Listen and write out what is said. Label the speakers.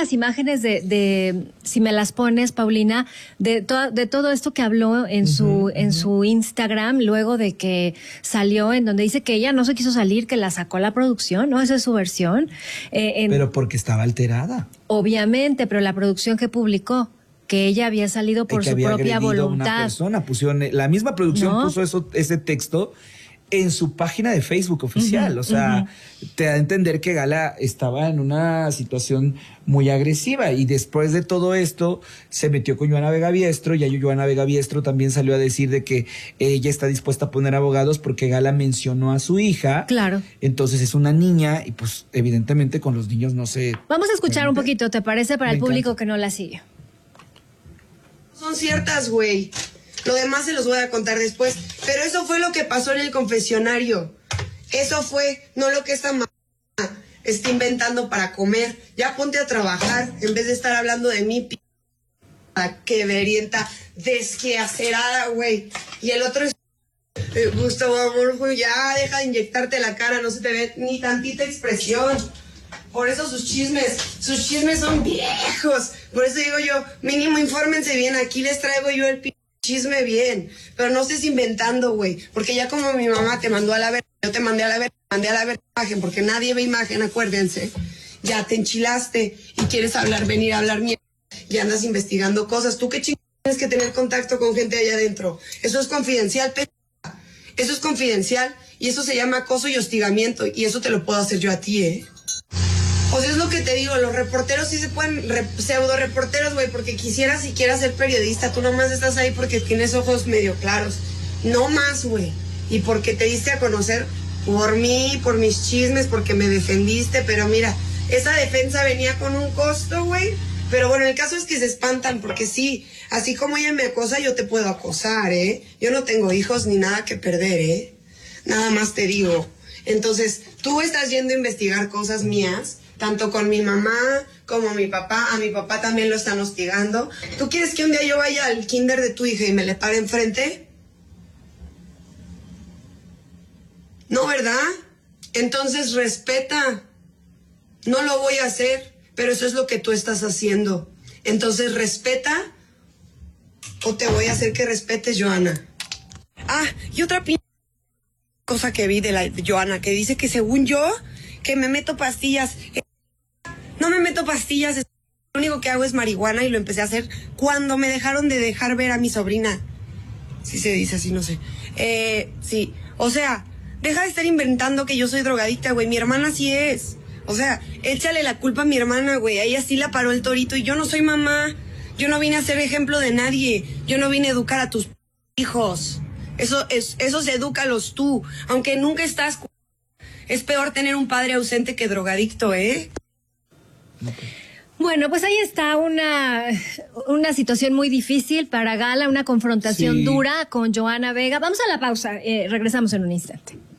Speaker 1: las imágenes si me las pones, Paulina, de todo esto que habló en su Instagram, luego de que salió, en donde dice que ella no se quiso salir, que la sacó la producción, ¿no? Esa es su versión.
Speaker 2: Pero porque estaba alterada.
Speaker 1: Obviamente, pero la producción que publicó, que ella había salido por su propia voluntad.
Speaker 2: A una persona, la misma producción puso ese texto en su página de Facebook oficial. O sea, te da a entender que Gala estaba en una situación muy agresiva, y después de todo esto se metió con Johanna Vega Biestro, y ahí Johanna Vega Biestro también salió a decir de que ella está dispuesta a poner abogados porque Gala mencionó a su hija.
Speaker 1: Claro.
Speaker 2: Entonces es una niña y pues evidentemente con los niños no se...
Speaker 1: Vamos a escuchar un poquito, ¿te parece? Para el público que no la sigue.
Speaker 3: Son ciertas, güey. Lo demás se los voy a contar después. Pero eso fue lo que pasó en el confesionario. Eso fue, no lo que esta mamá está inventando para comer. Ya ponte a trabajar en vez de estar hablando de mí, que verienta, desqueacerada, güey. Y el otro es... Gustavo Amorfo, ya deja de inyectarte la cara, no se te ve ni tantita expresión. Por eso sus chismes son viejos. Por eso digo yo, mínimo infórmense bien, aquí les traigo yo el chisme bien. Pero no estés inventando, güey. Porque ya como mi mamá te mandó a la verga, yo te mandé a la verga imagen, porque nadie ve imagen, acuérdense. Ya te enchilaste y quieres venir a hablar mierda, y andas investigando cosas. ¿Tú qué chingados tienes que tener contacto con gente allá adentro? Eso es confidencial, eso es confidencial, y eso se llama acoso y hostigamiento, y eso te lo puedo hacer yo a ti, ¿eh? O sea, es lo que te digo, los reporteros sí se pueden, pseudo reporteros, güey, porque quisieras ser periodista, tú nomás estás ahí porque tienes ojos medio claros, no más, güey, y porque te diste a conocer por mí, por mis chismes, porque me defendiste, pero mira, esa defensa venía con un costo, güey, pero bueno, el caso es que se espantan, porque sí, así como ella me acosa, yo te puedo acosar, ¿eh? Yo no tengo hijos ni nada que perder, ¿eh? Nada más te digo. Entonces, tú estás yendo a investigar cosas mías, tanto con mi mamá como mi papá. A mi papá también lo están hostigando. ¿Tú quieres que un día yo vaya al kinder de tu hija y me le pare enfrente? No, ¿verdad? Entonces respeta. No lo voy a hacer, pero eso es lo que tú estás haciendo. Entonces respeta, o te voy a hacer que respetes, Johanna. Ah, y otra cosa que vi de la Johanna, que dice que según yo, que me meto pastillas. No me meto pastillas, lo único que hago es marihuana, y lo empecé a hacer cuando me dejaron de dejar ver a mi sobrina. Sí se dice así, no sé. Sí, o sea, deja de estar inventando que yo soy drogadicta, güey. Mi hermana sí es. O sea, échale la culpa a mi hermana, güey. A ella sí la paró el torito, y yo no soy mamá. Yo no vine a ser ejemplo de nadie. Yo no vine a educar a tus hijos. Eso se edúcalos tú. Aunque nunca estás... Es peor tener un padre ausente que drogadicto, ¿eh?
Speaker 1: Bueno, pues ahí está una situación muy difícil para Gala, una confrontación dura con Johanna Vega. Vamos a la pausa, regresamos en un instante.